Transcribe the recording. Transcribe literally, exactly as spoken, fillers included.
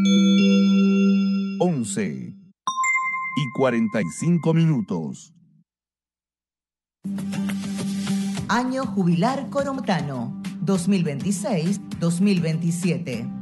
once y cuarenta y cinco minutos. Año jubilar Coromtano, dos mil veintiséis dos mil veintisiete.